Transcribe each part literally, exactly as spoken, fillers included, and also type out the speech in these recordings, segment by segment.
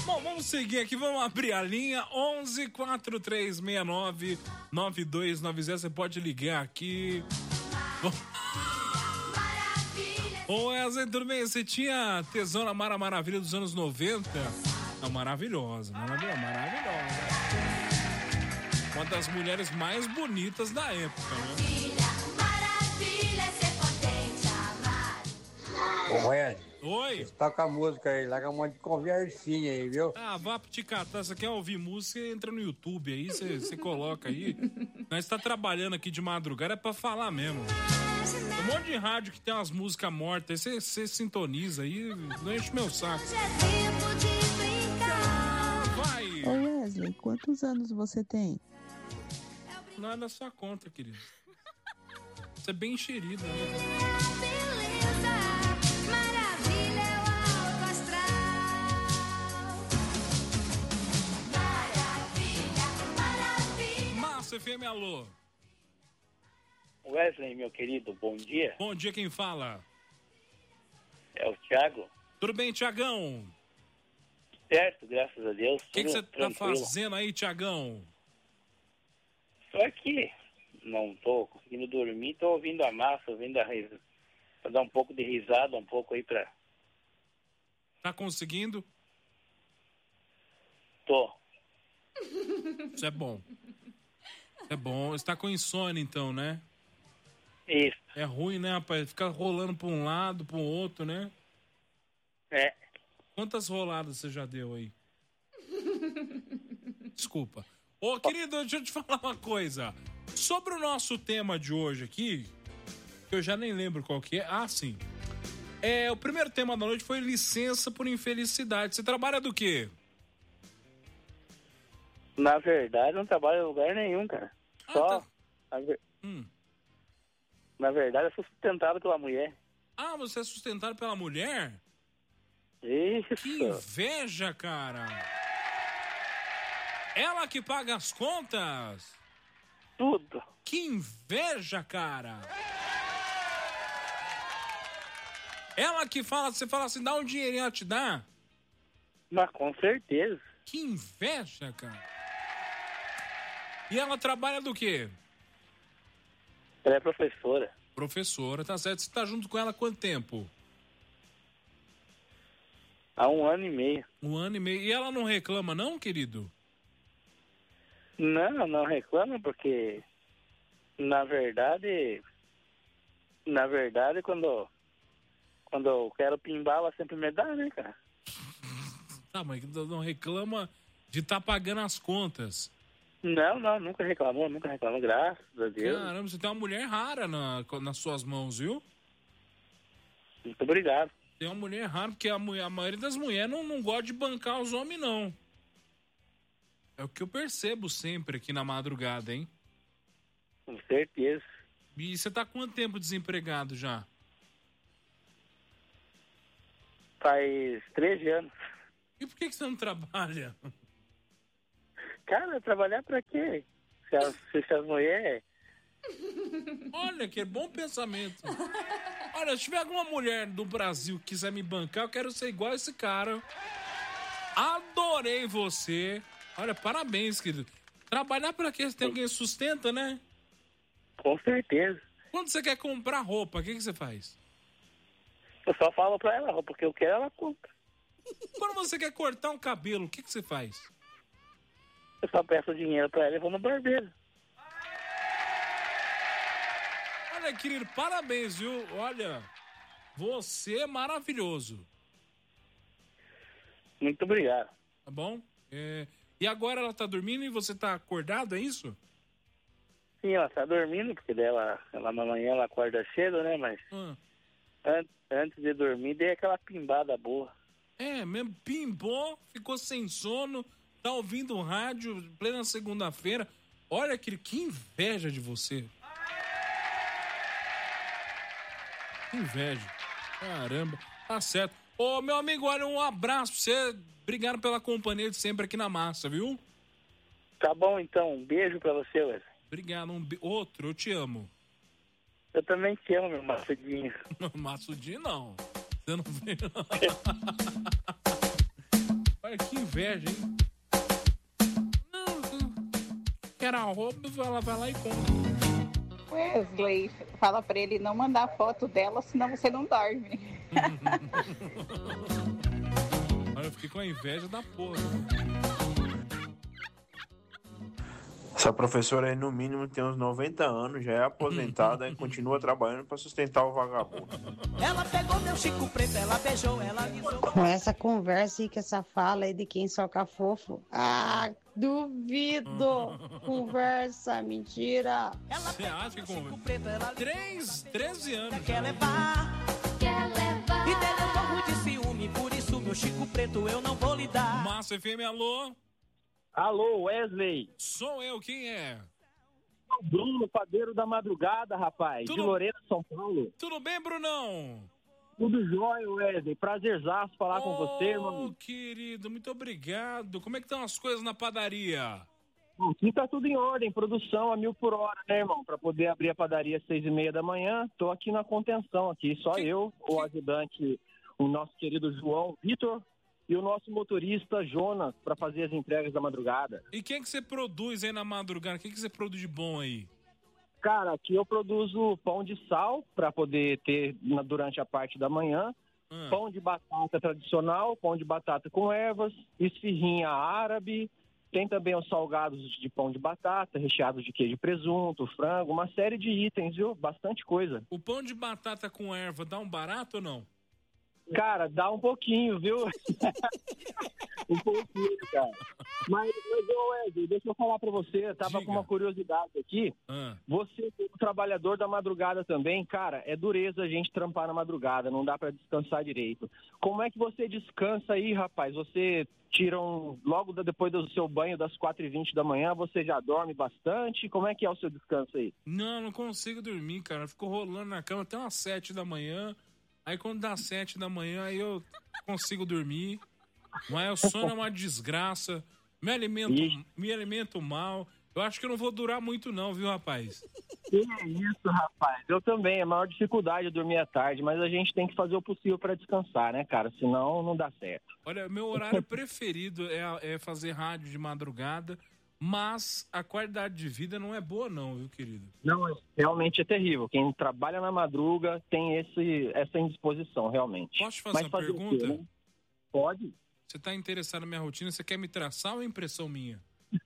Bom, vamos seguir aqui, vamos abrir a linha onze quatro três seis nove nove dois nove zero. Você pode ligar aqui. Ô Wesley, tudo bem? Você tinha tesão na Mara Maravilha dos anos noventa? Não, maravilhosa, maravilhosa, maravilhosa. Uma das mulheres mais bonitas da época, né? Ô, Ed. Oi. Toca a música aí, larga um monte de conversinha aí, viu? Ah, vá te catar. Você quer ouvir música, entra no YouTube aí, você coloca aí. Nós tá trabalhando aqui de madrugada, é pra falar mesmo. Um monte de rádio que tem umas músicas mortas, aí você sintoniza aí, não enche meu saco. Vai! Ô Wesley, quantos anos você tem? Não é da sua conta, querido. Você é bem enxerido, né? F M, alô. Wesley, meu querido, bom dia. Bom dia, quem fala? É o Thiago. Tudo bem, Thiagão? Certo, graças a Deus. O que você tá fazendo aí, Thiagão? Só aqui, não tô conseguindo dormir, tô ouvindo a massa, ouvindo a risa. Pra dar um pouco de risada, um pouco aí pra... Tá conseguindo? Tô. Isso é bom. É bom. Você tá com insônia, então, né? Isso. É ruim, né, rapaz? Ficar rolando pra um lado, pro outro, né? É. Quantas roladas você já deu aí? Desculpa. Ô, querido, deixa eu te falar uma coisa. Sobre o nosso tema de hoje aqui, que eu já nem lembro qual que é. Ah, sim. É, o primeiro tema da noite foi licença por infelicidade. Você trabalha do quê? Na verdade, não trabalho em lugar nenhum, cara. Ah, Só. tá. Na, ver... hum. na verdade, eu sou sustentado pela mulher. Ah, você é sustentado pela mulher? Isso. Que inveja, cara. Ela que paga as contas? Tudo. Que inveja, cara. Ela que fala, você fala assim, dá um dinheirinho, ela te dá? Mas com certeza. Que inveja, cara. E ela trabalha do quê? Ela é professora. Professora, tá certo. Você tá junto com ela há quanto tempo? Há um ano e meio. Um ano e meio. E ela não reclama não, querido? Não, não reclama porque, na verdade, na verdade, quando, quando eu quero pimbar, ela sempre me dá, né, cara? Tá, mas não reclama de estar tá pagando as contas. Não, não, nunca reclamou, nunca reclamou, graças a Deus. Caramba, você tem uma mulher rara na, nas suas mãos, viu? Muito obrigado. Tem uma mulher rara, porque a, mulher, a maioria das mulheres não, não gosta de bancar os homens, não. É o que eu percebo sempre aqui na madrugada, hein? Com certeza. E você tá há quanto tempo desempregado já? Faz treze anos. E por que, que você não trabalha? Cara, trabalhar pra quê? Se as, se as mulheres... Olha, que bom pensamento. Olha, se tiver alguma mulher do Brasil que quiser me bancar, eu quero ser igual a esse cara. Adorei você. Olha, parabéns, querido. Trabalhar pra quê? Você tem alguém que sustenta, né? Com certeza. Quando você quer comprar roupa, o que, que você faz? Eu só falo pra ela, porque eu quero, ela compra. Quando você quer cortar um cabelo, o que, que você faz? Eu só peço dinheiro pra ela e vou no barbeiro. Olha, querido, parabéns, viu? Olha, você é maravilhoso. Muito obrigado. Tá bom? É... E agora ela tá dormindo e você tá acordado, é isso? Sim, ela tá dormindo, porque dela, ela amanhã ela acorda cedo, né? Mas Ah. an- antes de dormir, dei aquela pimbada boa. É, mesmo pimbou, ficou sem sono, tá ouvindo um rádio, plena segunda-feira. Olha, querido, que inveja de você. Que inveja. Caramba, tá certo. Ô, meu amigo, olha, um abraço pra você. Obrigado pela companhia de sempre aqui na massa, viu? Tá bom, então. Um beijo pra você, Wesley. Obrigado. Um be... Outro, eu te amo. Eu também te amo, meu maçudinho. Maçudinho, não. Você não vê, não. Olha que inveja, hein? Não, quer a roupa, ela vai lá e compra. Wesley, fala pra ele não mandar foto dela, senão você não dorme. Olha, eu fiquei com a inveja da porra. Essa professora aí, no mínimo, tem uns noventa anos, já é aposentada e continua trabalhando pra sustentar o vagabundo. Ela pegou meu Chico Preto, ela beijou, ela alisou. Com essa conversa aí, com essa fala aí de quem soca fofo. Ah, duvido! Conversa, mentira! Você acha que com três, treze anos. Quer levar, quer levar. E dela eu morro de ciúme, por isso meu Chico Preto eu não vou lhe dar. Massa F M, alô? Alô, Wesley. Sou eu, quem é? O Bruno, padeiro da madrugada, rapaz. Tudo... De Lorena, São Paulo. Tudo bem, Brunão? Tudo jóia, Wesley. Prazerzaço falar oh, com você, irmão. Querido, muito obrigado. Como é que estão as coisas na padaria? Aqui tá tudo em ordem, produção a mil por hora, né, irmão? Pra poder abrir a padaria às seis e meia da manhã. Tô aqui na contenção aqui, só que... eu, o ajudante, o nosso querido João Vitor, e o nosso motorista Jonas, para fazer as entregas da madrugada. E quem que você produz aí na madrugada? O que que você produz de bom aí? Cara, aqui eu produzo pão de sal para poder ter na, durante a parte da manhã, hum. pão de batata tradicional, pão de batata com ervas, esfirrinha árabe, tem também os salgados de pão de batata, recheados de queijo e presunto, frango, uma série de itens, viu? Bastante coisa. O pão de batata com erva dá um barato ou não? Cara, dá um pouquinho, viu? um pouquinho, cara. Mas, mas ô Wesley, deixa eu falar pra você, eu tava Diga. com uma curiosidade aqui. Ah. Você, como trabalhador da madrugada também, cara, é dureza a gente trampar na madrugada, não dá pra descansar direito. Como é que você descansa aí, rapaz? Você tira um... Logo depois do seu banho das quatro e vinte da manhã, você já dorme bastante? Como é que é o seu descanso aí? Não, não consigo dormir, cara. Eu fico rolando na cama até umas sete da manhã. Aí quando dá sete da manhã, aí eu consigo dormir. Mas o sono é uma desgraça. Me alimento, me alimento mal. Eu acho que eu não vou durar muito não, viu, rapaz? Que é isso, rapaz. Eu também. A maior dificuldade é dormir à tarde, mas a gente tem que fazer o possível para descansar, né, cara? Senão não dá certo. Olha, meu horário preferido é, é fazer rádio de madrugada, mas a qualidade de vida não é boa não, viu, querido? Não, realmente é terrível. Quem trabalha na madruga tem esse, essa indisposição, realmente. Posso te fazer Mas uma fazer pergunta? Né? Pode. Você tá interessado na minha rotina? Você quer me traçar ou é impressão minha?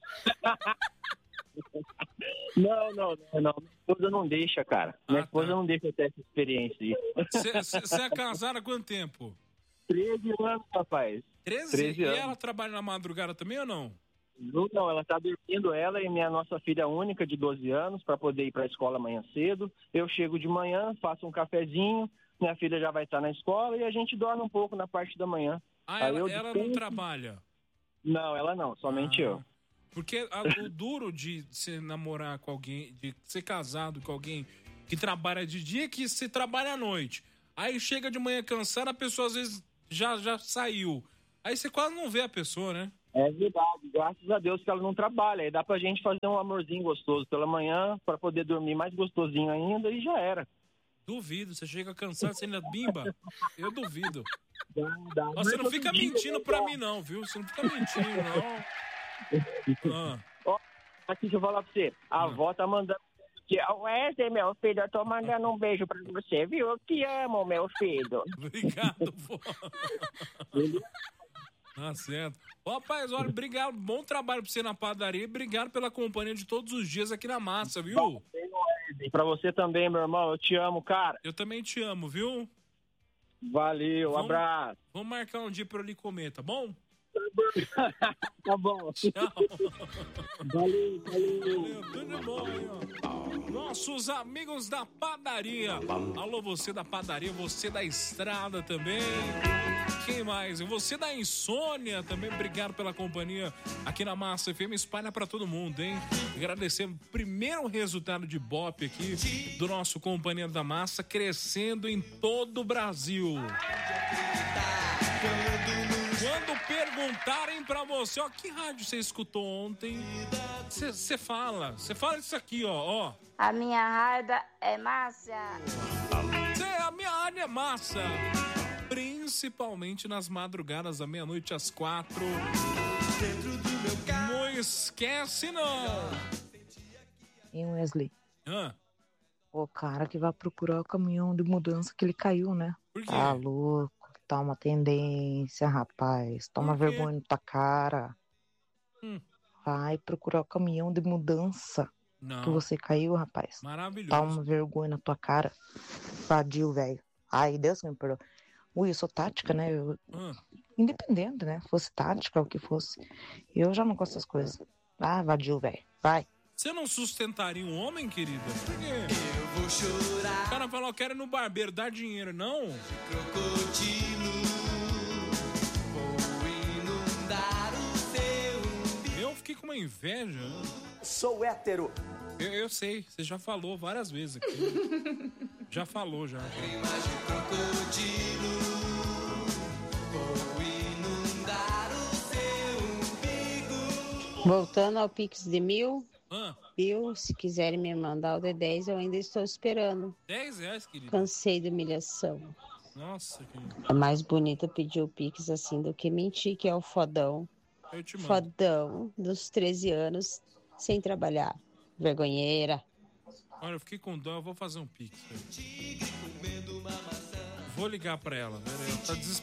Não, não, não, não. Minha esposa não deixa, cara. Minha ah, esposa tá. não deixa eu ter essa experiência aí. Você é casado há quanto tempo? treze anos, rapaz. treze? treze e anos. ela trabalha na madrugada também ou não? Não, não, ela tá dormindo, ela e minha nossa filha única de doze anos, para poder ir para a escola amanhã cedo. Eu chego de manhã, faço um cafezinho, minha filha já vai estar na escola e a gente dorme um pouco na parte da manhã. Ah, ela, ela não trabalha? Não, ela não, somente ah, eu. Porque a, o duro de se namorar com alguém, de ser casado com alguém que trabalha de dia, é que você trabalha à noite. Aí chega de manhã cansada, a pessoa às vezes já, já saiu. Aí você quase não vê a pessoa, né? É verdade, graças a Deus que ela não trabalha. Aí dá pra gente fazer um amorzinho gostoso pela manhã, pra poder dormir mais gostosinho ainda e já era. Duvido, você chega cansado, você ainda bimba? Eu duvido. Dá, dá. Você não fica mentindo pra mim não, viu? Você não fica mentindo, não. Ah. Ó, aqui deixa eu falar pra você. A ah. avó tá mandando... Wesley, meu filho, eu tô mandando um beijo pra você, viu? Eu te amo, meu filho. Obrigado, vó. Tá certo. Ó, rapaz, olha, obrigado. Bom trabalho pra você na padaria. Obrigado pela companhia de todos os dias aqui na massa, viu? E pra você também, meu irmão. Eu te amo, cara. Eu também te amo, viu? Valeu, vamos, abraço. Vamos marcar um dia pra eu lhe comer, tá bom? Tá bom. Tchau. Valeu, valeu. Valeu, tudo bom aí, ó. Nossos amigos da padaria. Alô, você da padaria, você da estrada também. Quem mais? Você da insônia também. Obrigado pela companhia aqui na Massa F M. Espalha pra todo mundo, hein? Agradecer o primeiro resultado de Bop aqui do nosso Companhia da Massa, crescendo em todo o Brasil. Quando perguntarem pra você, ó, que rádio você escutou ontem, você fala, você fala isso aqui, ó, ó. A minha rádio é massa. Cê, a minha rádio é massa. Príncipe principalmente nas madrugadas da meia-noite às quatro. Não esquece, não! Hein, Wesley? Ah. O cara que vai procurar o caminhão de mudança que ele caiu, né? Por quê? Tá louco, tá uma tendência, rapaz. Toma vergonha na tua cara. Hum. Vai procurar o caminhão de mudança Não. que você caiu, rapaz. Maravilhoso. Toma vergonha na tua cara. Vadio, velho. Ai, Deus me perdoe. Ui, eu sou tática, né? Eu... Hum. Independente, né? Fosse tática, o que fosse. Eu já não gosto dessas coisas. Ah, vadio, velho. Vai. Você não sustentaria um homem, querida? Por quê? Eu vou chorar. O cara falou, eu quero ir no barbeiro, dá dinheiro. Não? Crocodilo, vou inundar o seu. Eu fiquei com uma inveja. Sou hétero. Eu, eu sei, você já falou várias vezes aqui. Já falou, já. Crocodilo, vou inundar o seu umbigo. Voltando ao Pix de mil... Ah. Viu? Se quiserem me mandar o D dez, eu ainda estou esperando. dez reais, querido. Cansei da humilhação. Nossa, querido. É mais bonito pedir o Pix assim do que mentir que é o fodão. Eu te mando. Fodão dos treze anos sem trabalhar. Vergonheira. Olha, eu fiquei com dó, eu vou fazer um Pix. Velho. Vou ligar pra ela, velho. Ela tá desesperada.